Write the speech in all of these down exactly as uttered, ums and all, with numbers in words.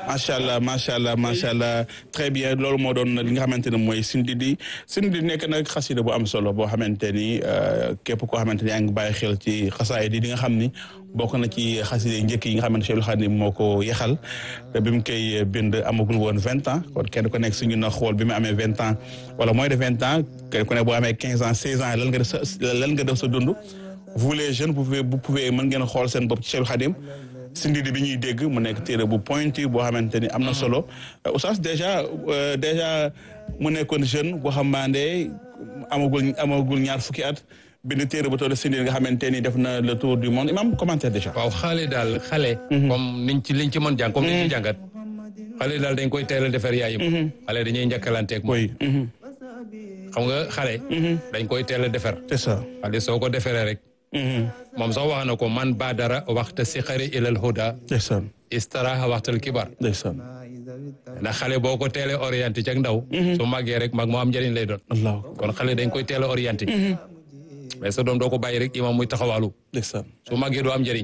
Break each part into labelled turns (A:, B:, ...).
A: macha allah macha allah macha allah très bien loolu moo doon li nga xamante ne mooy Sindidi Sindidi nekk nag xasida bu am solo boo xamante ni képp koo xamante ni yaa ngi bàyyi xel ci xasaay di di nga xam ni bokk na ci xasida yi njëkk yi nga xamante Cheikhul Khadim moo ko yaxal bi mu koy bind amagul woon vingt ans kon kenn ku nekk suñu na xool bi mu amee vingt ans wala moins de vingt ans kenn ku nekk boo amee quinze ans seize ans lan nga def sa lan nga def sa dund vous les jeunes vous pouvez vous pouvez mën ngeen xool seen bopp ci Cheikhul Khadim Sindidi bi ñuy dégg mu nekk téere bu pointu boo xamante ni am na solo oustaz déjà déjà mu nekkoon jeune boo xamante amagul amagul ñaar fukki at bind téere bu toll Sindidi nga xamante ni def na le tour du monde imam commentaire déjà.
B: waaw xale daal xale. comme niñ ci liñ ci mën jàng comme niñ ci jàngat. xale daal dañ koy teel a defar yaayam. xale dañuy njëkkalanteeg moom. xam nga xale. dañ koy teel a defar.
A: c'est ça
B: xale soo ko defaree rek. moom sax wax na ko man baadara waxta siqari ilal huda
A: ndeysaan
B: istaraha waxtal kibar
A: ndeysaan
B: ndax xale boo ko teelee orienté ci ak ndaw su màggee rek mag moo am njëriñ lay doon
A: allah
B: kon xale dañ koy teel a orienté mais sa doom doo ko bàyyi rek imam muy taxawaalu
A: ndeysaan
B: su màggee doo am njëriñ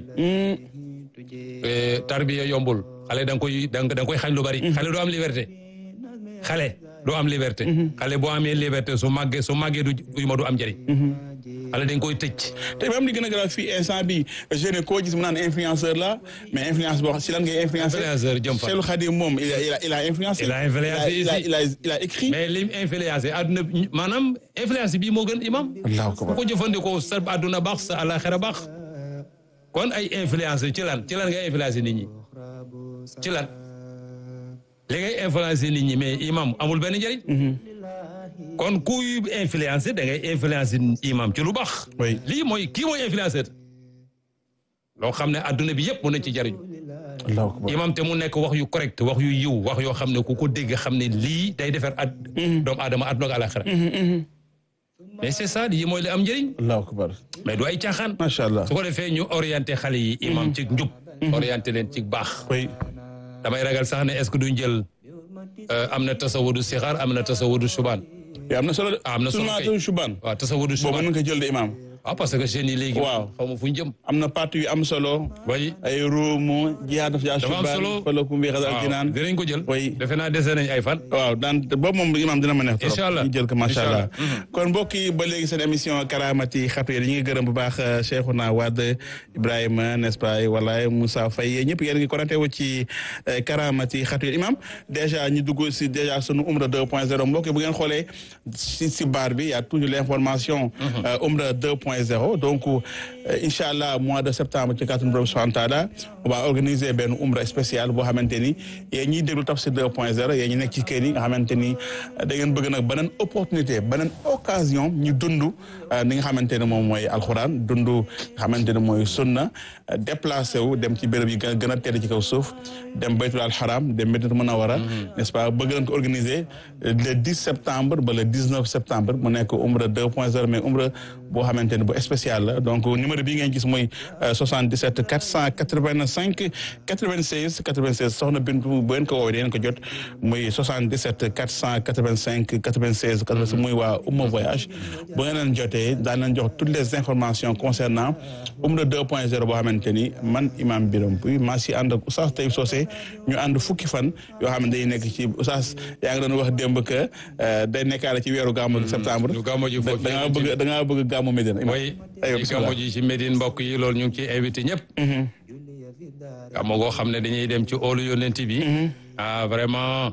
B: tarbiya yombul xale da nga koy da nga koy xañ lu bari xale doo am liberté xale doo am liberté xale boo amee liberté su màggee su màggee du ima du am njëriñ xale dañ koy tëj
A: te même li gën a grave fii instant bi jeune koo gis mu naan influenceur la mais influence boo si lan ngay influencer
B: influenceur jëm fa
A: Cheikhul Khadim moom il a il a il a influencé
B: il a influencé
A: il a il a il a écrit
B: mais lim influencé àdduna maanaam influence bii moo gën imam
A: allahu
B: ku
A: akbar
B: ko jëfandikoo sa àdduna baax sa àllaxira baax kon ay influence ci lan ci lan ngay influencé nit ñi ci lan li ngay influencé nit ñi mais imam amul benn njëriñ kon kuy influencé da ngay influencé imam ci lu baax
A: oui
B: lii mooy kii mooy influenceur loo xam ne adduna bi yëpp mën nañ ci jariñu
A: allahu akbar
B: imam te mu nekk wax yu correct wax yu yiw wax yoo xam ne ku ko dégg xam ne lii day defar at doomu aadama adduna ak alaxira mais c'est ça lii mooy li am njëriñ
A: allahu akbar
B: mais du ay caaxaan
A: macha allah
B: su ko defee ñu orienté xale yi imam ci njub orienté leen ci baax
A: oui
B: damay ragal sax ne est-ce que duñ jël am na tasawudu sixaar am na tasawudu subaan
A: yow am na solo
B: am na solo kay
A: Chubaan
B: waaw tasawudu
A: boobu
B: subaan
A: mën nga jël de imam
B: waaw parce que jeunes yi léegi
A: waaw
B: xaw ma fu ñu jëm
A: am na parti yu am solo
B: way
A: ay ruumu jihaad daf yaa
B: dafa am solo
A: Chubaan fala kumbi xasal
B: waaw
A: jinaan
B: dinañ ko jël
A: oui
B: defe naa dese nañ ay fan
A: waaw daan boobu moom imam dina ma neex trop
B: Incha allah.
A: ñu jël ko macha
B: Incha
A: allah
B: allah.
A: kon mbokk yi ba léegi seen émission Karamati Xatuyat yi ñu ngi gërëm bu baax Cheikhouna Wade Ibrahima n'est-ce pas wala Moussa Faye ñëpp yéen ngi connecté wu ci Karamati Xatuyat imam déjà ñu dugg si déjà sunu Umra deux point zéro mbokk yi bu ngeen xoolee si si baar bi y a toujours l'information Umra deux point zéro donc incha allah mois de septembre ci kàttanu borom subhanahu wa taala on va organiser benn umra spéciale boo xamante ni yéen ñiy déglu Tafsir deux point zéro yéen ñi nekk ci kër yi nga xamante ni da ngeen bëgg nag beneen opportunité beneen occasion ñu dund ni nga xamante ne moom mooy alxuraan dund nga xamante ne mooy sunna déplacé wu dem ci béréb yi gën a gën a tedd ci kaw suuf dem baytul al haram dem Madinatul Munawwara n'est-ce pas bëgg nañ ko organiser le dix septembre ba le dix-neuf septembre mu nekk umra deux point zéro mais umra boo xamante ne bu spécial la donc numéro bii ngeen gis mooy soixante-dix-sept quatre cent quatre-vingt-cinq quatre-vingt-seize quatre-vingt-seize soxna Bintu bu ngeen ko woowee dangeen ko jot muy soixante-dix-sept quatre cent quatre-vingt-cinq quatre-vingt-seize quatre-vingt-seize muy waa Umma Voyage bu ngeen leen jotee daan leen jox toutes les informations concernant umra deux point zéro boo xamante ni man imam Birame Pouy maa si ànd ak Oustaz Taïb Socé ñu ànd fukki fan yoo xam ne day nekk ci Oustaz yaa ngi doon wax démb que day nekkaale ci weeru gàmmu de septembre
B: ñu gàmmu ji foofu
A: da ngaa bëgg da ngaa bëgg gàmmu Médine
B: mooy ci gàmmu ji ci Médine mbokk yi loolu ñu ngi ciy invité ñëpp gàmmu goo xam ne dañuy dem ci óolu yonent bi ah vraiment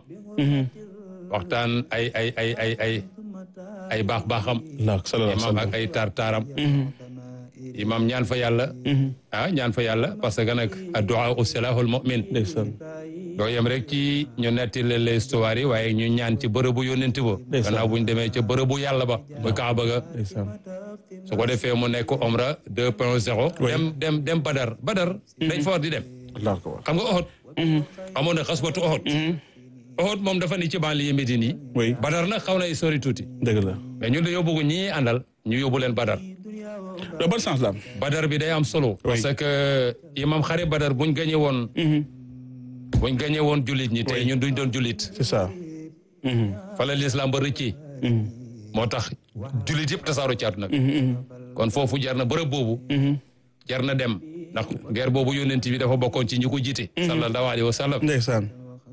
B: waxtaan ay ay ay ay ay ay baax baaxam imam ak ay tar taram imam ñaan fa yàlla ah ñaan fa yàlla parce que nag addu'a usilahul mu'min doo yem rek ci ñu netti le les histoires yi waaye ñu ñaan ci bërëbu yónnent ba gannaaw bu ñu demee ca bërëbu yàlla ba muy Kaaba ga su ko defee mu nekk omra deux point zéro dem dem dem Badar Badar dañ fa war di dem xam nga Uhud amoon na xaswatu Uhud Uhud moom dafa ni ci banlieue Médine yi Badar nag xaw na sori tuuti
A: dëgg la
B: mais ñun dañoo bëgg ñi àndal ñu yóbbu leen Badar
A: dans bon sens la
B: Badar bi day am solo parce que imam xare Badar buñ gañe woon buñ gañe woon jullit ñi tey ñun duñ doon jullit
A: c'est ça
B: fa la l'islam ba rëcci moo tax jullit yëpp tasaaru ci àdduna bi kon foofu jar na bërëb boobu jar na dem ndax guerre boobu yónnent bi dafa bokkoon ci ñi ko jiite sallallahu alayhi wa sallam
A: ndeysaan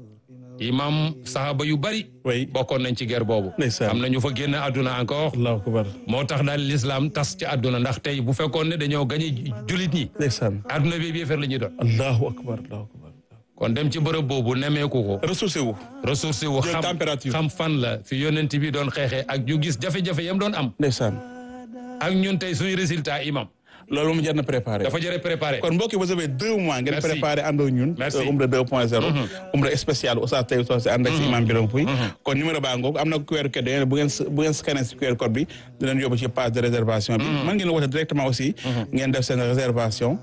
B: imam sahaba yu bari
A: oui
B: bokkoon nañ ci guerre boobu
A: ndeysaan.
B: am na ñu fa génn àdduna encore
A: allahu akbar
B: moo tax daal l'islam tas ci àdduna ndax tey bu fekkoon ne dañoo gañe julit ñi
A: ndeysaan.
B: àdduna bi bi yéefar la ñuy doon
A: allahu akbar allahu akbar.
B: kon dem ci bërëb boobu nemeeku ko
A: ressourcé wu.
B: ressource wu
A: jël
B: xam
A: température.
B: xam fan la fi yonent bi doon xeexee ak ñu gis jafe-jafe yam doon am
A: ndeysaan.
B: ak ñun tey suñu résultat imam
A: loolu mu jar na préparé.
B: dafa jëre préparé
A: kon mbokk yi vous avez deux mois ngeen
B: Merci.
A: préparé àndoo ñun.
B: Merci.
A: Umra deux point zéro. Umra spécial Oustaz Taïb Socé ànd ak si imam Birame Pouy. kon numéro baa ngoog am na Q R code bu ngeen bu ngeen scanné si Q R code bi dinañ yóbbu ci page de réservation bi. mën ngeen woote directement aussi. ngeen def seen réservation.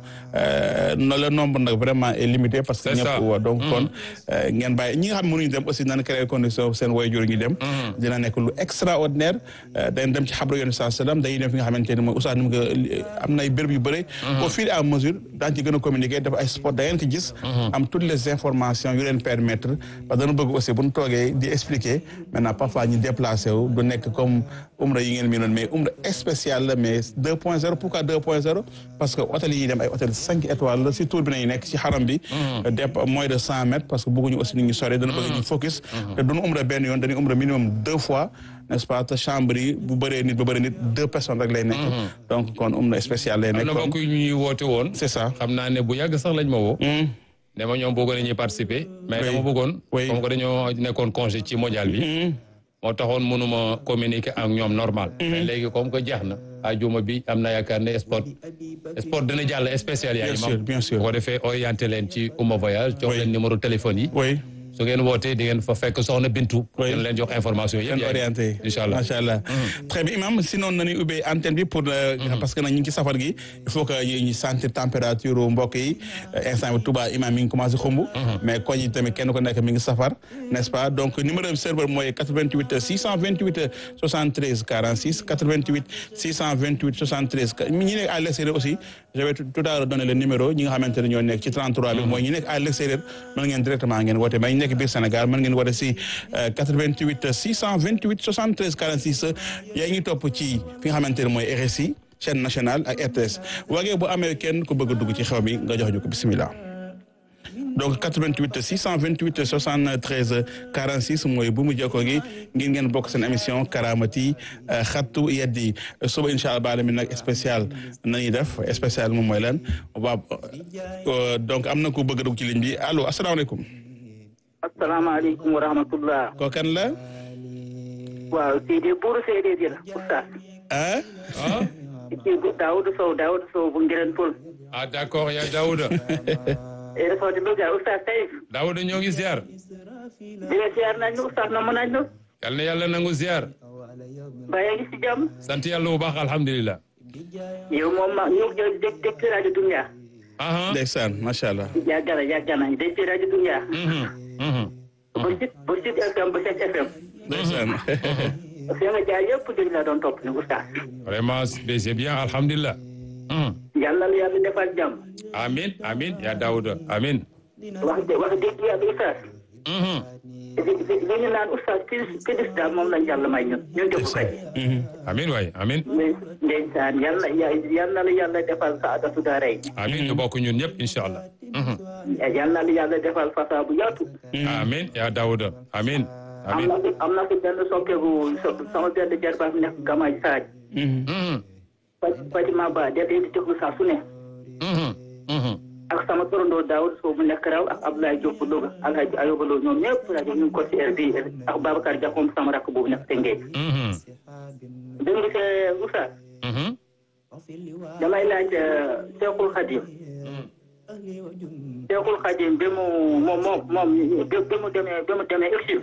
A: no le nombre nag vraiment est limité parce que
B: C'est ça.
A: ñëpp woo donc kon ngeen bàyyi ñi nga xam mënuñu dem aussi nañ créer condition seen waajur ñu dem. dina nekk lu extraordinaire dañ dem ci xabru yoonu saa sallam dañuy dem fi nga xamante ne mooy Oustaz ni mu ko am na ay béréb yu bëri. au fur et à mesure daañu ci gën a communiquer dafa ay sport da ngeen ko gis. am toutes les informations yu leen permettre parce que dañu bëgg aussi bu ñu toogee di expliquer maintenant parfois ñu déplacé wu du nekk comme umra yi ngeen miinoon mais umra spécial la mais deux point zéro pourquoi deux point zéro parce que hôtel yi dem ay hôtel cinq étoiles la si tour bi nañu nekk ci xaram bi. dep moins de cent mètres parce que bëgguñu aussi nit ñi sore dana bëgg ñu focus. te duñu umra benn yoon dañuy umra minimum deux fois. n'est-ce pas te chambre yi bu bëree nit bu bëree nit deux personnes rek lay nekk. donc kon umra spécial lay nekk.
B: am na mbokk yu ñuy woote woon.
A: c'est ça.
B: xam naa ne bu yàgg sax lañ ma woo. ne ma ñoom bëggoon nañuy participer. mais dama bëggoon. comme que dañoo nekkoon congé ci mondial bi. moo taxoon mënuma communiquer ak ñoom normal. mais léegi comme que jeex na. ajuma bi am na yaakaar ne sport sport dina jàll spécial. yaa
A: bien sûr bien sûr
B: bu ko defee orienté leen ci Ouma Voyage. jox leen numéro téléphone yi.
A: oui.
B: su ngeen wootee di ngeen fa fekk soxna Bintu.
A: oui
B: dina leen jox information yëpp.
A: ngeen orienté
B: incha allah
A: macha allah. très bien imam sinon nañu ubbee antenne bi pour. parce que nag ñu ngi ci safar gi. il faut que ñu sentir température mbokk yi instant bi Touba imam mi ngi commencé xumb. mais koñ yi tamit kenn ko nekk mi ngi safar n'est-ce pas donc numéro serveur mooy quatre-vingt-huit six cent vingt-huit soixante-treize quarante-six quatre-vingt-huit six cent vingt-huit soixante-treize ñi nekk à l'extérieur aussi je vais tout à l'heure donner le numéro ñi nga xamante ne ñoo nekk ci trente-trois bi mooy ñi nekk à l'extérieur mën ngeen directement ngeen woote mais ñi nekk biir Sénégal mën ngeen woote si quatre-vingt-huit six cent vingt-huit soixante-treize quarante-six yaa ngi topp ci fi nga xamante ne mooy R S I chaîne nationale ak R T S waagee bu amee kenn ku bëgg a dugg ci xew mi nga jox ñu ko bismillah donc quatre-vingt-huit six cent vingt-huit soixante-treize quarante-six mooy bu mu jokkoo gi ngir ngeen bokk seen émission Karamati xattu yeddi suba incha allah baale mi nag spécial nañuy def spécial moom mooy lan waaw donc am na ku bëgg a dugg ci ligne bi allo asalaamaaleykum.
C: asalaamaaleykum wa rahmatullah.
A: kooku kan la.
C: waaw Seydi Buuru Seydi di la oustaz.
A: ah.
B: ah.
C: kii Daouda Sow Daouda Sow bu Ngirène Poul.
B: ah d'accord yaa Daouda.
C: e dafa di bëgg oustaz Taïb.
B: Daouda ñoo ngi ziar.
C: di nga ziar nañ ñu oustaz na mën nañ ñu.
B: yal na yàlla nangu ziar.
C: ba yaa ngi si jàmm.
B: sant yàlla bu baax alhamdulilah.
C: yow moom ma ñu ngi dégg dégg ci rajo Dunia.
B: ah.
A: ndeysaan macha allah.
C: yàgg na yàgg na dégg ci rajo Dunia. bu sit bu sit F M bu set F M.
A: ndeysaan.
C: fi nga jaar yëpp dégg la doon topp ni oustaz.
B: vraiment c'est bien alhamdulilah.
C: yàlla na yàlla defal jàmm.
B: amin amin yaa Daouda amin.
C: wax dë wax dëgg yàlla oustaz. li li ñu naan oustaz Félix daal moom lañ yàlla may ñun ñun déglu kay.
B: amin waay amin.
C: ndeysaan yàlla yàlla na yàlla defal saadatu daaray.
B: amin ñu bokk ñun ñëpp incha allah.
C: yàlla na yàlla defal fasaa bu yaatu.
B: amin yaa Daouda amin.
C: am na fi am na fi benn soppeeku sama benn jarbaat nekk Gamaaj Saaj. Fatima Ba da di déglu saa su ne. ak sama torondoo Daoud Sow bu nekk raw ak Abdoulaye Diop bu Louga Alhaji Ayoba Lo ñoom ñëpp rajo ñu ngi ko ci R D ak Babacar Diakhoum sama rakk boobu nekk Tëngéej. dégg nga see Oustaz. damay laaj Cheikhul Khadim. Cheikhul Khadim bi mu moom moom moom bi mu demee bi mu demee exil.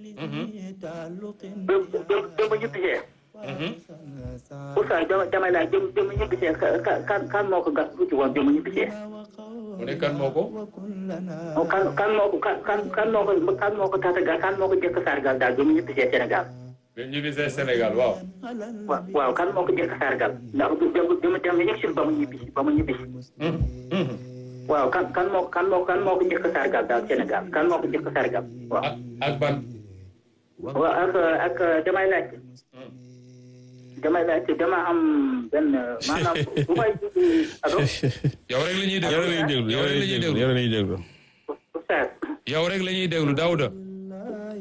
C: ba ba ba mu ñibbisee. Oustaz damay laaj bi mu ñibbisee kan kan moo ko gas tuuti woon bi mu ñibbisee.
B: mu ne kan moo ko.
C: kan kan moo ko kan kan moo ko kan moo ko tatagal kan moo ko jëkk sargal daal bi mu ñibbisee Sénégal.
B: bi mu ñibbisee Sénégal waaw.
C: waaw waaw kan moo ko jëkk sargal ndax bi bi mu dem exil ba mu ñibbisi ba mu ñibbisi. waaw kan kan moo kan moo kan moo ko jëkk sargal daal Sénégal kan moo ko jëkk sargal waaw.
B: ak ak ban.
C: waaw ak ak damay laaj. damay laaj dama am benn maanaam bu may allo.
B: yow rek la ñuy déglu
A: yow rek la ñuy déglu yow rek la ñuy déglu yow rek la ñuy déglu.
C: Oustaz.
B: yow rek la ñuy déglu Daouda.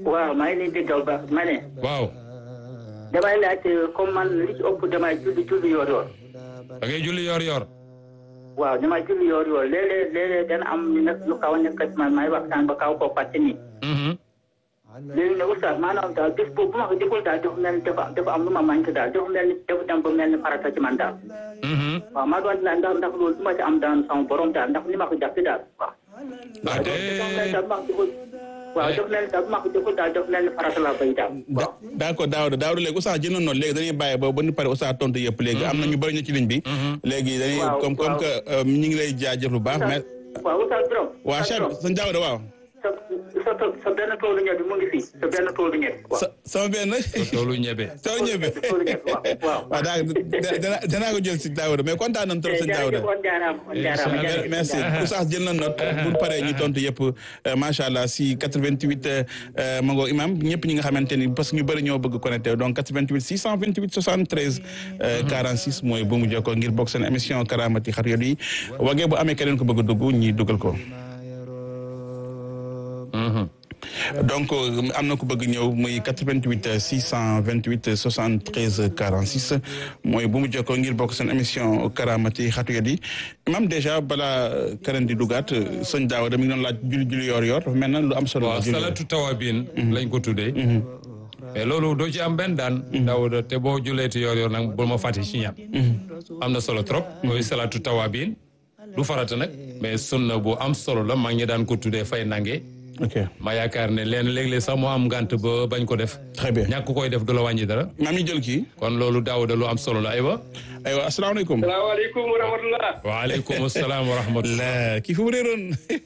C: waaw maa ngi lay déggal ba ma ne.
B: waaw.
C: damay laaj comme man li ci ëpp damay julli julli yoor yoor.
B: da ngay julli yor yor.
C: waaw damay julli yoor yoor léeg-léeg léeg-léeg dana am ñu nekk lu kaw a nekk ci man may waxtaan ba kaw koo fàtte nii. léegi nag oustaz maanaam daal bés boobu bu ma ko deful daal dafa mel ni dafa dafa am lu ma manqué daal dafa mel ni dafa dem ba mel ni farata ci man daal. waaw maa doon naan ndax ndax loolu du ma ci am daan sama borom daal ndax ni ma ko jàppee daal waaw.
B: ah déedéet
C: waaw dafa mel ni daal bu ma ko deful daal dafa mel ni farata laa bay daal. waaw
A: d' accord Daouda Daouda léegi oustaz jëndoon noonu léegi dañuy bàyyi ba ba ñu pare oustaz tontu yëpp léegi am na ñu bëri ñu ci ligne bi. léegi dañuy comme comme que ñu ngi lay jaajëf lu baax. mais
C: waaw oustaz Birame.
A: waa chef sëñ Daouda waaw.
C: sa sa sa benn toolu ñebe mu ngi fii sa benn toolu ñebe.
A: sa sama benn.
B: toolu ñebe.
A: toolu ñebe.
C: toolu ñebe waaw waaw.
A: waaw daa dana danaa ko jël si Daouda mais kontaan nañu trop sëñ Daouda. merci oustaz jël na note bu paree ñu tontu yëpp macha allah si quatre-vingt-huit ma ngoog imam ñëpp ñi nga xamante ni parce que ñu bëri ñoo bëgg connecté donc quatre-vingt-huit six cent vingt-huit soixante-treize quarante-six mooy bu mu jokkoo ngir bokk seen émission Karaamati Xarit yi wagee bu amee keneen ko bëgg a dugg ñi dugal ko. donc am na ku bëgg ñëw muy quatre-vingt-huit six cent vingt-huit soixante-treize quarante-six mooy bu mu jokkoo ngir bokk seen émission Karaamati Xarit yi imam déjà balaa keneen di dugaat sëñ Daouda mi ngi doon laaj julli julli yoor yoor dafa mel na lu am solo.
B: waaw salatu tawabin lañ ko tuddee. mais loolu doo ci am benn daan. Daouda te boo julleeti yoor yoor nag bul ma fàtte ci ñaan. am na solo trop. mooy salatu tawabin du farata nag mais sunna bu am solo la maa ngi daan ko tuddee fay nange.
A: ok
B: ma yaakaar ne leen léeg-léeg sax moo am ngànt ba bañ ko def.
A: très bien
B: ñàkk koy def du la wàññi dara.
A: maa ngi jël kii.
B: kon loolu Daouda lu am solo la aywa.
A: aywa asalaamaaleykum.
D: salaamaaleykum wa rahmatulah.
B: waaleykum salaam wa rahmatulah.
A: kii fu mu réeroon.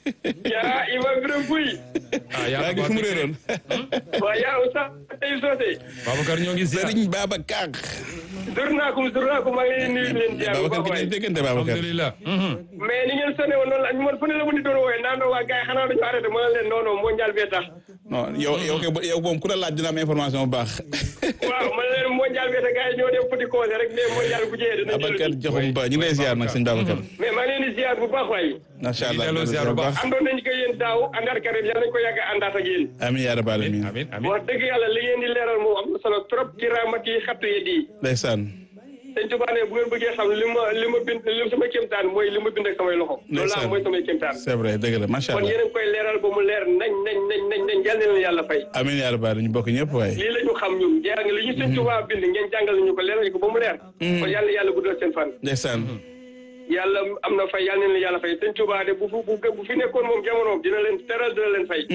D: yaa Ibrahima Birame Pouy.
B: ah yaa
A: kii fu mu réeroon.
D: waaw yaa Oustaz Taïb Socé.
B: Babacar ñoo ngi ziar.
A: Serigne Babacar.
D: Dornaakum Dornaakum maa ngi leen nuyu di leen ziar bu
A: Babacar
D: baax
A: gi ngeen déggante Babacar.
B: alhamdulilah.
D: mais ni ngeen sonné woon noonu la man fu ne la ma di doon wooyee naan waa gars yi xanaa dañu arrêté ma ne leen non non mondial bee tax.
A: non yow yow kay yow moom ku la laaj dina am information bu baax.
D: waaw ma ne leen mondial bee tax gars yi ñoo dem petit conseil rek mais mondial bu jeexee dinañ
A: Babacar joxum ba ñu ngi lay ziar nag sëñ Babacar.
D: mais maa ngi leen di ziar bu baax waay.
A: macha allah
B: delloo ziar bu baax.
D: àndoon nañu ko yéen daaw àndaat ka ren yàlla nañu ko yàgg a àndaat ak yéen.
A: amiin yaa rabbal
B: amiin
A: aalamiin.
B: amiin amiin.
D: wax dëgg yàlla li ngeen di leeral moom am na solo trop ci raamati xattu yi di.
A: ndeysaan.
D: sëñ Tuba ne bu ngeen bëggee xam li ma li ma bind li sama kéemtaan mooy li ma bind ak samay loxo. loolu laa mooy samay kéemtaan.
A: c'est vrai dëgg la macha
D: kon
A: allah.
D: yéen a ngi koy leeral ba mu leer nañ nañ nañ nañ nañ yal na leen yàlla fay.
A: amiin yaa rabbal ñu bokk ñëpp waaye.
D: lii la ñu xam ñun jàng li ñu sëñ Tuba bind ngeen jàngal ñu ko leeral ko ba mu leer. kon yal na yàlla guddal seen fan.
A: ndeysaan.
D: yàlla am na fay yal na leen yàlla fay sëñ Tuba de bu bu bu fi nekkoon moom jamonoom dina leen teral dina leen fay.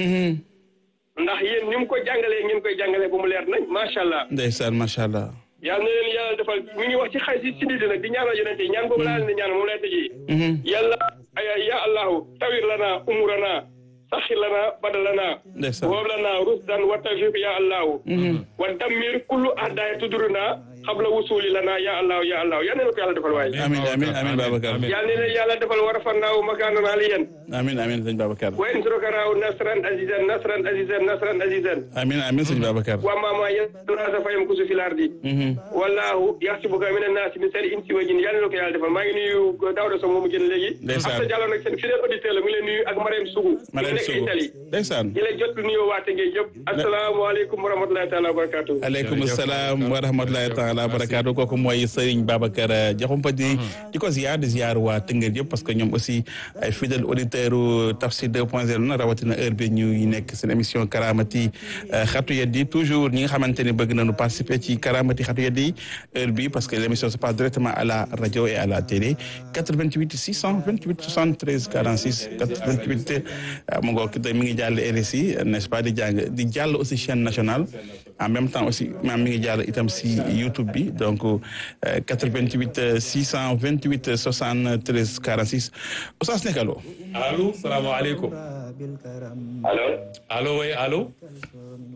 D: ndax yéen ni mu ko jàngalee ngeen koy jàngalee ba mu leer nañ macha allah.
A: ndeysaan macha allah.
D: yàlla na leen yàlla defal mi ngi wax ci xay si si nit nag di ñaanal yonente yi ñaan boobu laa leen di ñaan moom lay tëjee. yàlla ya allahu tawir lana umurana saxir lana badalana
A: ndeysaan.
D: woob lana rusdan wa tawfiq ya allahu wa dammir kullu ahdaaya tuduruna xabla wusuli lana ya allahu ya allahu yal na leen ko yàlla defal waaye.
A: amiin amiin amiin Babacar.
D: yal na leen yàlla defal war a fannaaw makaanan aliyan
A: amiin amiin sëñ Babacar.
D: wa insurukaraaw nasran azizan nasran azizan nasran azizan
A: amiin amiin sëñ Babacar.
D: wa mama yasnasa fayam kusu fil ardi wallahu yaxsibuka min annaasi min sharri insi wa jin yal na leen ko yàlla defal maa ngi nuyu Daouda Sow moomu jën léegi.
A: ndeysaan.
D: Assa Diallo nag seen fidèle auditeur la mu ngi leen nuyu ak Marème Sougou.
A: Marème
D: nekk
A: Sougou
D: Italie.
A: ndeysaan.
D: di la jot nuyoo waate ngeen yëpp. asalaamaaleykum wa rahmatulahi taala wa barakaatu.
A: aleykum salaam wa rahmatulahi taala wa barakaatu kooku mooy Serigne Babacar Diakhoumpa di di ko ziar di ziar waa Tëngéej yëpp parce que ñoom aussi ay fidèles auditeurs Tafsir deux point zéro na rawatina heure bi ñu nekk seen émission Karaamati Xatu Yeddi toujours ñi nga xamante ni bëgg nañu participer ci Karaamati Xatu Yeddi heure bi parce que l'émission se passe directement à la radio et à la télé quatre-vingt-huit six cent vingt-huit soixante-treize quarante-six quatre-vingt-huit mu ngoog mi ngi jàll R S I n'est-ce pas di jàng di jàll aussi chaîne nationale en même temps aussi maam mi ngi jàll itam si YouTube bi donc quatre-vingt-huit six cent vingt-huit soixante-treize quarante-six Oustaz nekk allo.
B: allo salaamaaleykum.
E: allo.
B: allo oui allo.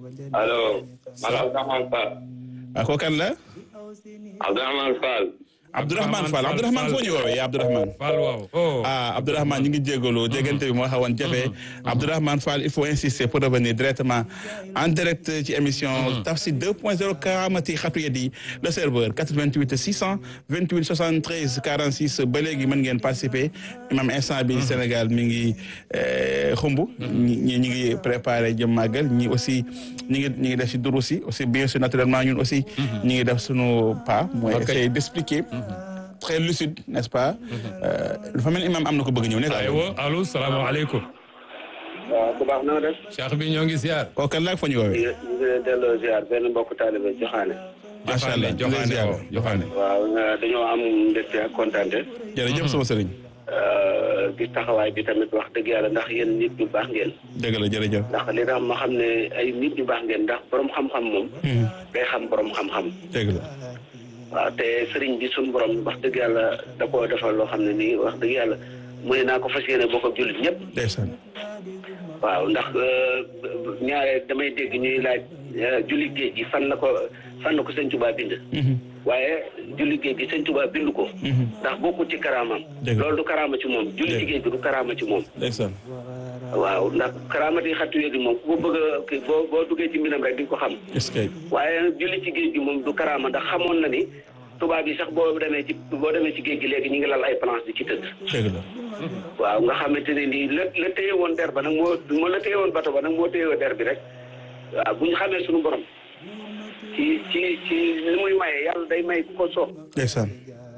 E: allo. man Abdourahmane Fall.
A: ah kooku kan la.
E: Abdourahmane Fall.
A: Abdourahmane Fall Abdourahmane foo ñu woowee Abdourahmane
B: Fall waaw oh
A: ah Abdourahmane ñu ngi jégalu déggante bi moo xawoon jafe Abdourahmane Fall il faut insister pour revenir directement en direct ci émission Tafsir deux point zéro Karaamati Xatu Yadi le serveur quatre-vingt-huit six cent vingt-huit soixante-treize quarante-six ba léegi mën ngeen participer imam instant bi Sénégal mi ngi xumb ñi ñi ngi préparé jëm màggal ñi aussi ñi ngi ñi ngi def si durusi aussi bien sûr naturellement ñun aussi ñi ngi def sunu pas mooy essayer d'expliquer très lucide n'est-ce pas dafa mel imam am na ko bëgg ñëw ne
B: aywa allo salaamaaleykum
E: waaw ku baax na nga def.
B: Cheikh bi ñoo ngi ziar.
A: kooku kan laa fa ñu woowee.
E: ñu ngi delloo ziar benn mbokk taalibe Joxaane.
A: macha allah
B: joxaane ko joxaane.
E: waaw dañoo am mbégte ak kontaante.
A: jërëjëf sama sëriñ.
E: gis taxawaay bi tamit wax dëgg yàlla ndax yéen nit ñu baax ngeen.
A: dëgg la jërëjëf.
E: ndax li tax ma xam ne ay nit ñu baax ngeen ndax borom xam-xam moom. day xam borom xam-xam.
A: dëgg la.
E: waaw te sëriñ bi suñu borom wax dëgg yàlla da koo defal loo xam ne nii wax dëgg yàlla muy naa ko fas yéene bokk ak jullit ñëpp.
A: ndeysaan.
E: waaw ndax ñaare damay dégg ñuy laaj julli géej gi fan la ko fan la ko sëñ Tuubaa bind. waaye julli géej gi sëñ Tuubaa bind ko. ndax bokkul ci karaamam. loolu du karaama ci moom julli ci géej gi du karaama ci moom.
A: ndeysaan.
E: waaw ndax karaamati xattu yéegi moom ku ko bëgg a boo boo duggee ci mbindam rek di nga ko xam.
A: est-ce que.
E: waaye julli ci géej gi moom du karaama ndax xamoon na ni tubaab yi sax boo demee ci boo demee ci géej gi léegi ñu ngi lal ay planche di ci tëdd.
A: dëgg la.
E: waaw nga xamante ne nii la la téye woon der ba nag moo moo la téye woon bato ba nag moo téye woon der bi rek waaw bu ñu xamee suñu borom ci ci ci li muy maye yàlla day may ku ko soob.
A: ndeysaan.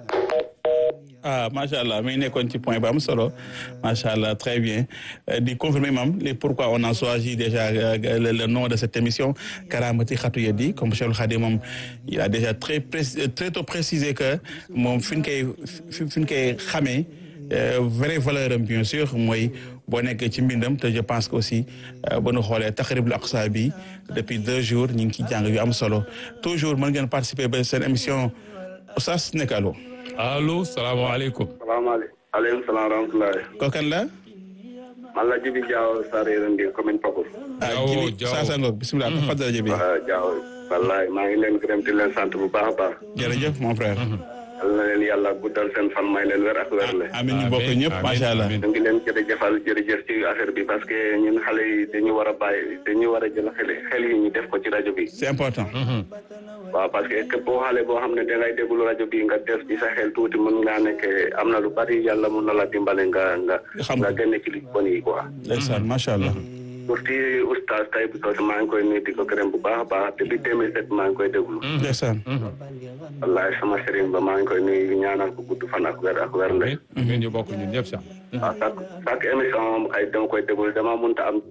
A: ah macha allah mi nekkoon ci point ba am solo macha allah très bien di confirmer mam les pourquoi on a choisi déjà le, le nom de cette émission Karaamati Xatu Yadi comme Cheikh Khadim moom il a déjà très très tôt précisé que moom fi ñu koy fi ñu koy xamee vraie valeur am bien sûr mooy boo nekkee ci mbindam te je pense que aussi ba nu xoolee Taqribul Aqsa bi depuis deux jours ñu ngi ciy jàng yu am solo toujours mën ngeen participer ba seen émission Oustaz nekk allo.
B: allo salaamaaleykum.
E: salaamaaleykum. aleykum salaam wa rahmatulah.
A: kooku kan la.
E: man la Jibi Diaw Sarere Ndi commune Pakour.
A: ah Jibi Sasa Ngok bisimilah. Fadal Jibi.
E: waaw Diaw wallaay maa ngi leen gërëm di leen sant bu baax a baax.
A: jërëjëf mon frère.
E: yal na leen yàlla guddal seen fan may leen wér ak wér le.
A: amiin ñu bokk ñëpp macha allah.
E: ñu ngi leen jërëjëfal jërëjëf ci affaire bi parce que ñun xale yi dañu war a bàyyi dañu war a jël xel xel yi ñu def ko ci rajo bi.
A: c'est important.
E: waaw parce que képp boo xale boo xam ne dangay déglu rajo bi nga def ci sa xel tuuti mën ngaa nekk am na lu bari yàlla mun na la dimbale nga nga. nga génne ci li bon yi quoi.
A: ndeysaan macha allah.
E: surtout oustaz Taïb Socé maa ngi koy nuyu di ko gërëm bu baax a baax depuis deux mille sept maa ngi koy déglu.
A: ndeysaan.
E: wallaay sama sëriñ ba maa ngi koy nuyu ñaanal ko gudd fan ak wér ak wér la.
B: amiin ñu bokk ñun ñëpp sax.
E: waaw chaque chaque émission moom ay dama koy déglu dama mënta am.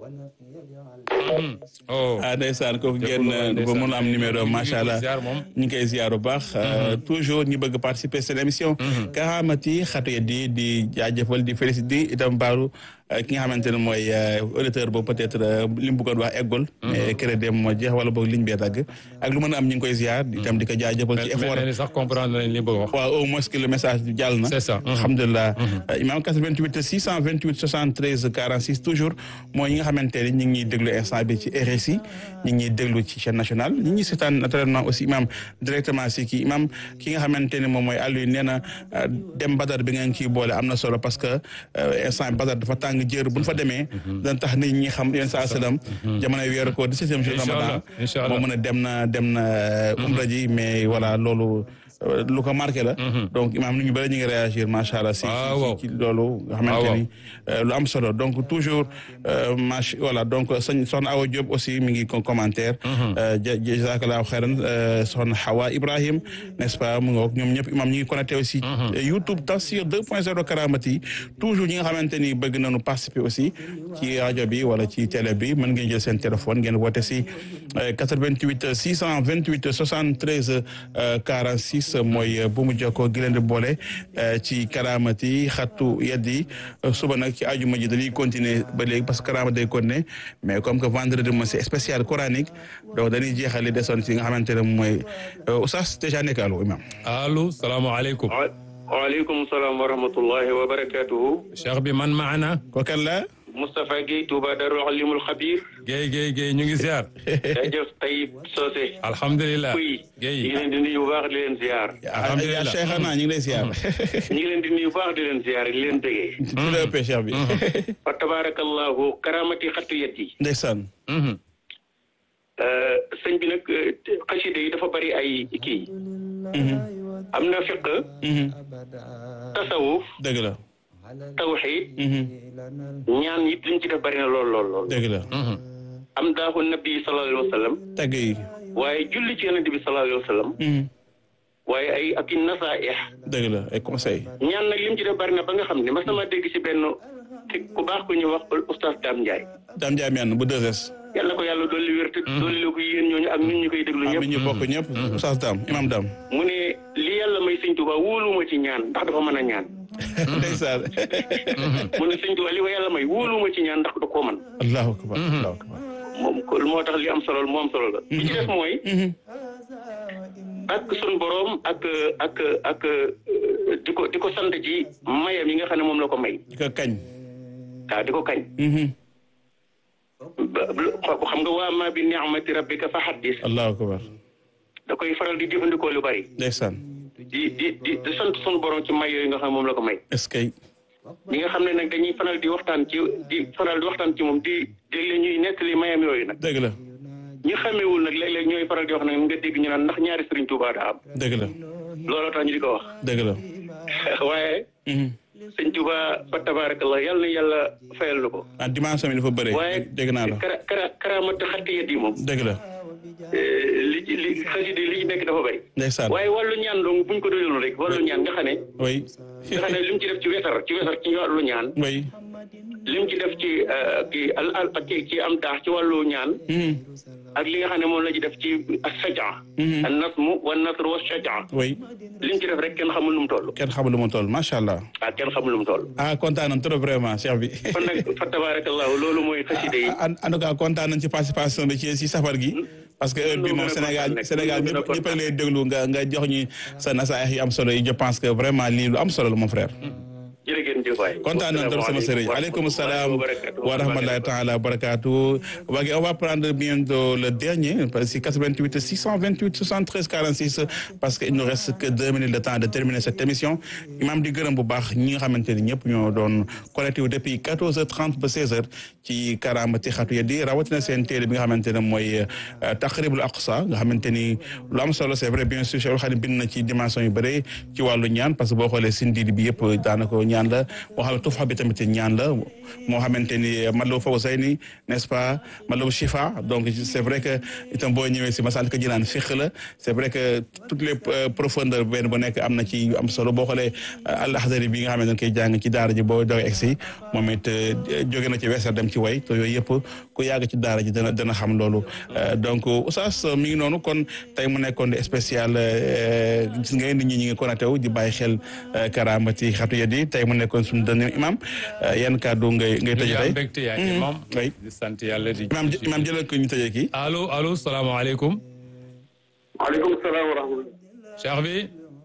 A: ah ndeysaan kooku ngeen ba mun a am numéro macha allah ñu ngi koy ziar bu baax. toujours ñu bëgg participer seen émission. Karaamati Xatu Yadi di jaajëfal di féliciter di itam baaru ki nga xamante ne mooy auditeur boobu peut-être li mu bëggoon wax eggul. mais crédit moo jeex wala boog liñ bee dagg ak lu mën a am ñu ngi koy ziar itam di ko jaajëfal ci effort.
B: mais sax comprendre nañ li bëgg wax.
A: waaw au moins que le message bi jàll na.
B: c'est ça.
A: alhamdulilah. imam quatre-vingt-huit six cent vingt-huit soixante-treize quarante-six toujours mooy ñi nga xamante ne ñu ngi ñuy déglu instant bi ci R S I ñu ngi ñuy déglu ci chaîne nationale ñu ngi seetaan naturellement aussi imam directement si kii imam ki nga xamante ne moom mooy Aliou nee na dem Badar bi ngeen ciy boole am na solo parce que instant Badar dafa tàng jër bu ñu fa demee. dana tax nit ñi xam yéen saa salaam. jamonoy weeru ko dix-septième jour Ramadan.
B: incha allah
A: moo mën a dem na dem na umra ji mais voilà loolu. lu ko marqué la. donc imaam ñu bëri ñu ngi réagir macha allah. si ci loolu nga xamante ni lu am solo donc toujours macha voilà donc soxna Awa Diop aussi mi ngi commentaire. jazakallahu xayran soxna Hawa Ibrahim n'est-ce pas mu ngoog ñoom ñëpp imaam ñu ngi connecté aussi. YouTube Tafsir deux point zéro Karaamati toujours ñi nga xamante ni bëgg nañu participer aussi ci rajo bi wala ci télé bi mën ngeen jël seen téléphone ngeen woote si quatre-vingt-huit six cent vingt-huit soixante-treize quarante-six. mooy bu mu jokkoo gi leen di boole ci Karaamati Xatu Yadi suba nag ci àjjuma ji dañuy continuer ba léegi parce que Karaamati day continuer mais comme que vendredi moom c'est spécial coranique donc dañuy jeexal li desoon ci nga xamante ne mooy Oustaz déjà nekk allo imam.
B: allo salaamaaleykum.
D: waaleykum salaam wa rahmatullahi wa barakatuhu.
B: cheikh bi man maana.
A: ko kan la.
D: Moustapha Guèye Touba Darou Alimul Khabir.
B: Guèye Guèye Guèye ñu ngi ziar.
D: jaajëf Taïb Socé.
B: alhamdulilah
D: Guèye.
B: Guèye.
D: ñu ngi leen di nuyu bu baax di leen ziar.
B: alhamdulilah
A: yaa Cheikhana ñu ngi lay ziar.
D: ñu ngi leen di nuyu bu baax di leen ziar di leen déggee.
A: ci la ëppee Cheikh bi.
D: fa tabarakallahu karamati xattu yet yi.
A: ndeysaan.
D: sëñ bi nag xasida yi dafa bari ay kii. am na fiq. tasawuf.
A: dëgg la.
D: tawxiid. ñaan it liñ ci def bari na lool lool lool.
A: dëgg la.
D: am daaxu nabi sallallahu alayhi wa sallam.
A: tagg yi.
D: waaye julli ci yonent bi sallallahu alayhi wa sallam. waaye ay ak i nasaaix.
A: dëgg la ay conseil.
D: ñaan nag lim ci def bari na ba nga xam ne mas na ma dégg ci benn ku baax ku ñu wax oustaz Dame Ndiaye.
A: Dame Ndiaye mi bu deux S.
D: yàlla ko yàlla dolli wér te dolli la ko yéen ñooñu ak nit ñu koy déglu ñëpp.
A: amiin ñu bokk ñëpp. oustaz Dame imam Dame.
D: mu ne li yàlla may sëñ Tuubaa wóoluwuma ci ñaan ndax dafa mën a ñaan.
A: ndeysaan.
D: mu ne sëñ Tuubaa li ko yàlla may wóoluwuma ci ñaan ndax da koo mën.
A: allahu akbar allahu akbar.
D: moom ko moo tax li am solo moo am solo la. li ci def mooy. ak sun boroom ak ak ak di ko di ko sant ci mayam yi nga xam ne moom la ko may.
A: di ko kañ.
D: waaw di ko kañ. xam nga waa ma bi ni'mati rabbika fa haddis.
A: allahu akbar.
D: da koy faral di jëfandikoo lu bari.
A: ndeysaan.
D: di di di di sant sun boroom ci may yooyu nga xam ne moom la ko may.
A: est-ce que.
D: ñi nga xam ne nag dañuy faral di waxtaan ci di faral di waxtaan ci moom di léeg-léeg ñuy nettali mayam yooyu nag.
A: dëgg la.
D: ñi xamewul nag léeg-léeg ñooy faral di wax nag nga dégg ñu naan ndax ñaari Sëriñ Tuubaa daa am.
A: dëgg la.
D: looloo tax ñu di ko wax.
A: dëgg la.
D: waaye. Sëriñ Tuubaa fa tabaarakallah yàlla na yàlla fayal na ko.
A: ah dimension bi dafa bëre.
D: waaye
A: dégg naa la.
D: kara kara karaamati xatti yet yi moom.
A: dëgg la.
D: li ci li xasida li ci nekk dafa bëri.
A: ndeysaan.
D: waaye wàllu ñaan dong buñ ko doyul rek wàllu ñaan nga xam ne.
A: oui.
D: nga xam ne li mu ci def ci wesar ci wesar ci wàllu ñaan.
A: oui.
D: li mu ci def ci kii al al ci am daax ci wàllu ñaan. ak li nga xam ne moom la ci def ci as-sajaa. an nasmu wa nasru wa sajaa.
A: oui.
D: li mu ci def rek kenn xamul lu mu toll.
A: kenn xamul lu mu toll macha allah.
D: ah kenn xamul lu mu toll.
A: ah kontaan nañ trop vraiment Cheikh bi.
D: kon nag fa tabarakallahu loolu mooy xasida yi.
A: en en tout cas kontaan nañ ci participation bi ci ci safar gi. parce que heure bi moom Sénégal Sénégal ñëpp ñëpp a lay déglu nga nga jox ñu sa nasaax yi am solo yi je pense que vraiment lii lu am solo la mon frère.
D: jërëjëf waay.
A: kontaan nañ trop sama sëriñ aleykum salaam wa rahmatullahi taala wa barakatuh. waaye on va prendre bientôt le dernier si quatre-vingt-huit six cent vingt-huit soixante-treize quarante-six parce que il nous reste que deux minutes de temps de terminer cette émission imam di gërëm bu baax ñi nga xamante ni ñëpp ñoo doon connecté wu depuis quatorze heures trente ba seize heures ci Karaamati Xattu Yeddi rawatina seen téere bi nga xamante ne mooy Taqribul Aqsa nga xamante ni lu am solo c'est vrai bien sûr Cheikh Khadim bind na ci dimension yu bëri ci wàllu ñaan parce que boo xoolee sindidi bi yëpp daanaka ñaan la moo xam ne tufa bi tamit ñaan la moo xamante ni Matlaboul Fawzayni n'est-ce pas Matlaboul Chifa donc c'est vrai que itam boo ñëwee si Masaalikul Jinaan fiqh la c'est vrai que toutes les profondeurs benn bu nekk am na ci am solo boo xoolee Al-Akhdari bi nga xamante ne koy jàng ci daara ji boo doge egsi moom it jóge na ci weesar dem ci way te yooyu yëpp ku yàgg ci daara ji dana dana xam loolu donc oustaz mi ngi noonu kon tey mu nekkoon di spécial gis nga nit ñi ñi ngi connecté wu di bàyyi xel Karaamati Xattu Yeddi tey mu nekkoon suñu dernier imam yan kàddu ngay ngay tëjee tey
B: mbégte yaa imam
A: oui
B: di sant yàlla di
A: imam imam jëlal ko ñu tëjee kii
B: allo allo salaamaaleykum
D: waaleykum salaam wa rahmatulah.
B: cheikh bi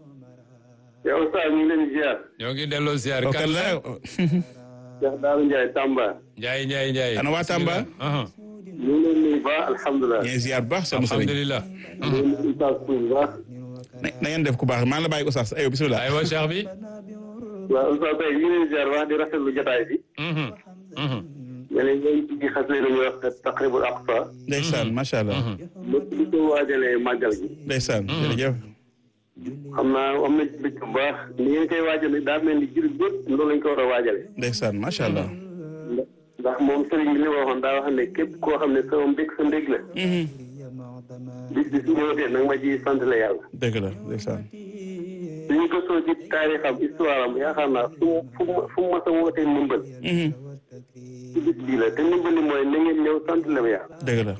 D: yow Oustaz ñu ngi leen di ziar.
B: ñoo ngi delloo ziar
A: kan la
D: Cheikh Daaru Ndiaye Tamba.
B: Ndiaye Ndiaye Ndiaye
A: ana waa Tamba
D: ñu ngi leen di nuyu ba alhamdulilah.
A: ñu ngi ziar bu baax sama sëriñ
B: alhamdulilah
D: ñu ngi leen di Oustaz bu baax.
A: na ngeen def ku baax maa la bàyyi oustaz ayo bismillah
B: aywa cheikh bi
D: waaw Oustaz tey ñu ngi leen di ziar wax di rafetlu jotaay bi. ñu ne ñooy ci xas leen ñu wax Taqribul Aqsa.
A: ndeysaan macha allah
D: lépp di ko waajalee màggal gi.
A: ndeysaan jërëjëf
D: xam naa am na ci bëcc bu baax ni ngeen koy waajale daa mel ni jullit yëpp loolu lañ ko war a waajale.
A: ndeysaan macha allah
D: ndax moom sëriñ bi li ma waxoon daa wax ne képp koo xam ne sama mbég sa mbég la. bis bi su ñëwatee nag ma ji sant la yàlla.
A: dëgg la ndeysaan
D: suñu gëstoo ci taarixam histoire am yaakaar naa fu mu fu mu fu mu mas a wootee ndimbal. ci bis bii la te ndimbali mooy na ngeen ñëw sant la yàlla.
A: dëgg la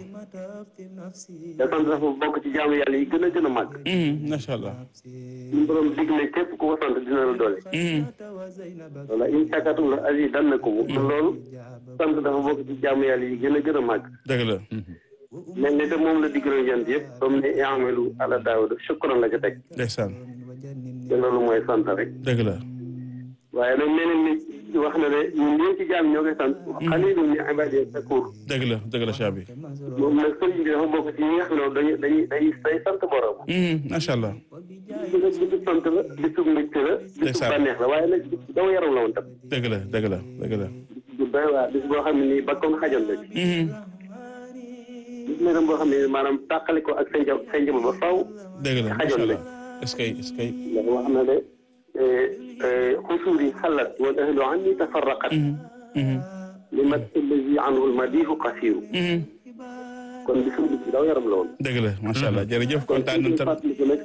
D: te sant dafa bokk ci jaamu yàlla yi gën a gën a màgg.
A: macha allah
D: suñu borom digle képp ku ko sant dina la doole. wala in shakartum la azidannakum loolu sant dafa bokk ci jaamu yàlla yi gën a gën a màgg.
A: dëgg la
D: mel ni te moom la digaloon yant yëpp comme ne i'malu ala Daawuda shukran la ca teg.
A: ndeysaan
D: te loolu mooy sant rek.
A: dëgg la
D: waaye nag mel ni
F: wax na ne ñun ñoo ci jaam ñoo koy sant. xaliilun min ibaadiya shakuur.
A: dëgg la dëgg la Cheikh bi.
F: moom nag sëriñ bi dafa bokk ci ñi nga xam ne dañuy dañuy dañuy day sant borom.
A: macha allah.
F: bisu sant la bisu mbégte la. bisu bànneex la waaye nag daw yaram la woon tam.
A: dëgg la dëgg la dëgg la.
F: bis doy waar bis boo xam ne nii ba comme xajoon la ci. bis la boo xam ne maanaam tàqali ko ak sa nja sa njaboot ba faaw.
A: dëgg la macha allah est-ce que est-ce que.
F: ndax wax na ne xusuuri xalat wal ahlu anni tafarraqat. li mat allazi anhu al-madihu qasiru. kon bisu bis daw yaram la woon.
A: dëgg la macha allah jërëjëf kontaan nañ tam.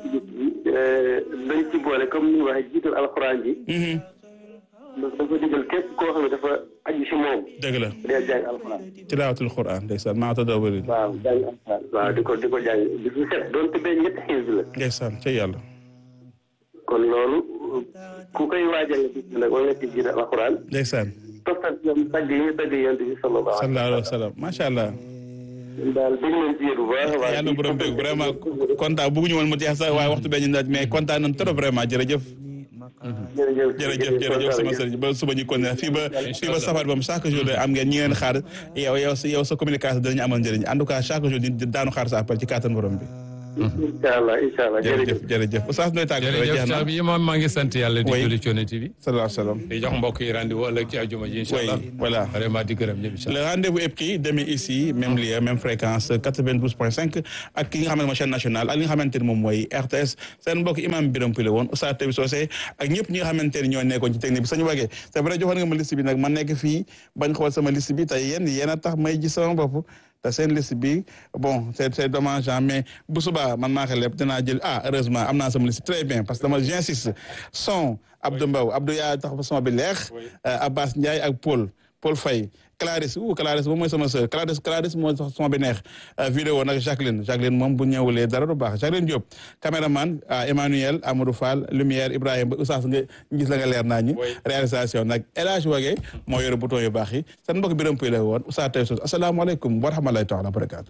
F: dañ ci boole comme ni ñu waxee jiital alxuraan ji. ndax dafa digal képp koo xam ne dafa aju si moom.
A: dëgg la
F: day jàng alxuraan.
A: tilaawatul Qur'an ndeysaan maa tadawwari.
F: waaw jàng alxuraan. waaw di ko di ko jàng bis bu set doonte bee ñetti xisb la.
A: ndeysaan ca yàlla.
F: kon loolu ku koy waajal bis bi nag war nga ci jiital alxuraan.
A: ndeysaan.
F: toftal ci ñoom tagg yi ñu tagg yonent bi sallallahu
A: alayhi wa sallam macha allah.
F: daal dégg nañ ci yéen bu baax a baax.
A: yàlla borom dégg vraiment kontaan bëgguñu woon mu jeex sax waaye waxtu bee ñu naaj mais kontaan nañ trop vraiment jërëjëf.
F: jërëjëf
A: jërëjëf jërëjëf sama sëriñ ba suba ñu continuer fii ba fii ba safar bam chaque jour am ngeen ñi ngeen xaar yow yow yow sa communication dinañu amal njëriñ en tout cas chaque jour di daanu xaar sa appel ci kàttan borom bi.
F: incha allah incha allah
A: jërëjëf jërëjëf Oustaz Ndoye tàgg
B: jërëjëf Cheikh bi moom maa ngi sant yàlla di julli ci Yonent bi
A: sallallahu alayhi wa sallam
B: di jox mbokk yi rendez-vous ëllëg ci àjjuma ji incha allah
A: voilà
B: vraiment di gërëm ñëpp incha
A: allah le rendez-vous est pris demain ici même lieu même fréquence quatre-vingt-douze point cinq ak ki nga xamante mooy chaîne nationale ak li nga xamante ni moom mooy R T S seen mbokk imam Birame Pouye woon Oustaz Taib Socé ak ñëpp ñi nga xamante ni ñoo nekkoon ci technique bi sañu wagee c'est vrai joxoon nga ma liste bi nag ma nekk fii bañ xool sama liste bi tey yéen yéen a tax may gis sama bopp te seen liste bi bon c'est c'est dommage mais bu subaa man maa ko lépp dinaa jël ah heureusement am naa sama liste très bien parce que dama j'insiste son Abdou Mbow Abdou yaa tax sama bi leex Abbas Ndiaye ak Paul Paul Faye Clarisse ou Clarisse moom mooy sama sœur Clarisse Clarisse mooy sax sama bi neex vidéo nag Jacqueline Jacqueline moom bu ñëwulee dara du baax Jacqueline Diop caméraman Emmanuel Amadou Fall lumière Ibrahima Oustaz nga gis la nga leer naa ñi réalisation nag El Hadj Wage moo yore bouton yu baax yi seen mbokk Birame Pouye la woon Oustaz Taib Socé asalaamaaleykum wa rahmatulahi taala wa barakaatu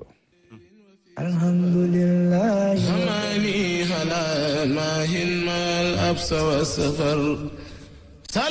A: alhamdulillah